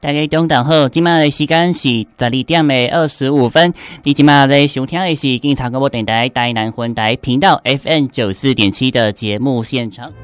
大家中午好，今麦的时间是12点25分。你今麦在收听的是警察广播电台台南分台频道 FM 94.7的节目现场。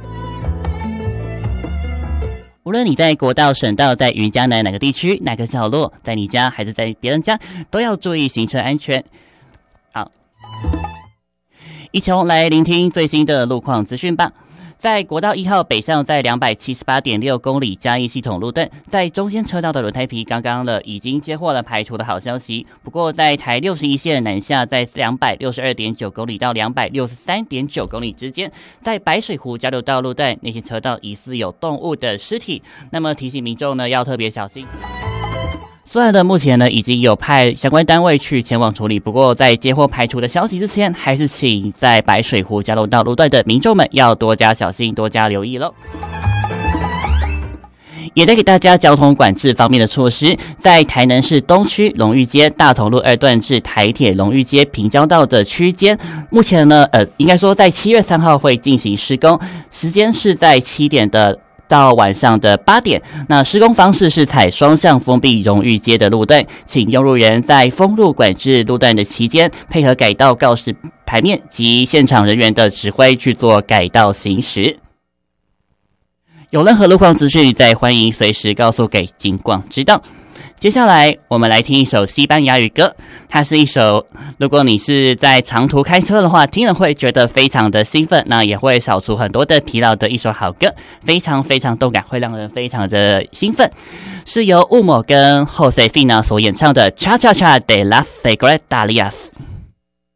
无论你在国道、省道，在云嘉南哪个地区、哪个角落，在你家还是在别人家，都要注意行车安全。好，一同来聆听最新的路况资讯吧。在国道1号北上，在278.6公里嘉义系统路段，在中间车道的轮胎皮刚刚已经接获了排除的好消息。不过在台61线南下，在262.9公里到263.9公里之间，在白水湖交流道路段，那些车道疑似有动物的尸体，那么提醒民众呢要特别小心。虽然呢，目前呢已经有派相关单位去前往处理，不过在接获排除的消息之前，还是请在白水湖交流道路段的民众们要多加小心，多加留意咯。也带给大家交通管制方面的措施，在台南市东区龙玉街大同路2段至台铁龙玉街平交道的区间，目前呢应该说在7月3号会进行施工，时间是在7点到晚上的8点，那施工方式是采双向封闭荣誉街的路段，请用路人在封路管制路段的期间，配合改道告示牌面及现场人员的指挥去做改道行驶。有任何路况资讯，再欢迎随时告诉给警广知道。接下来我们来听一首西班牙语歌，它是一首如果你是在长途开车的话，听了会觉得非常的兴奋，那也会扫除很多的疲劳的一首好歌，非常非常动感，会让人非常的兴奋，是由乌某跟 Josefina 所演唱的 Cha Cha Cha de las Secretarias。